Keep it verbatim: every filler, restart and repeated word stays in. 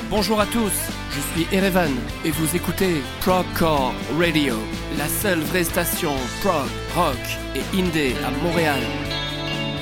Bonjour à tous, je suis Erevan et vous écoutez Progcore Radio, la seule vraie station prog, rock et indé à Montréal.